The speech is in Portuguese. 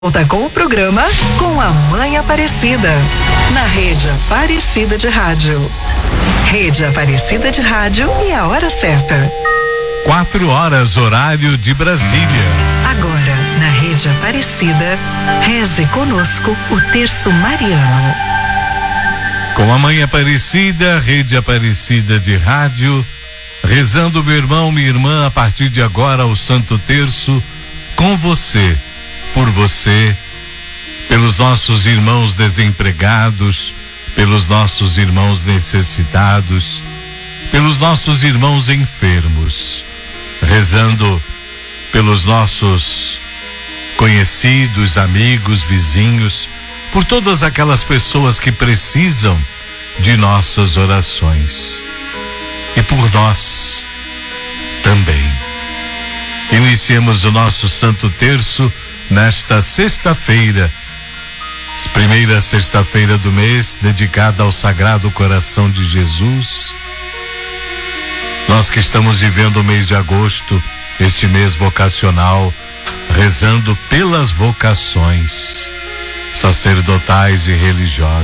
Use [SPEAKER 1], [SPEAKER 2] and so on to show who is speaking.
[SPEAKER 1] Volta com o programa Com a Mãe Aparecida, na Rede Aparecida de Rádio. Rede Aparecida de Rádio e a hora certa.
[SPEAKER 2] 4 horas, horário de Brasília.
[SPEAKER 1] Agora, na Rede Aparecida, reze conosco o terço mariano.
[SPEAKER 2] Com a Mãe Aparecida, Rede Aparecida de Rádio, rezando meu irmão, minha irmã, a partir de agora o Santo Terço, com você, por você, pelos nossos irmãos desempregados, pelos nossos irmãos necessitados, pelos nossos irmãos enfermos, rezando pelos nossos conhecidos, amigos, vizinhos, por todas aquelas pessoas que precisam de nossas orações. E por nós também. Iniciemos o nosso Santo Terço nesta sexta-feira, primeira sexta-feira do mês, dedicada ao Sagrado Coração de Jesus. Nós que estamos vivendo o mês de agosto, este mês vocacional, rezando pelas vocações sacerdotais e religiosas.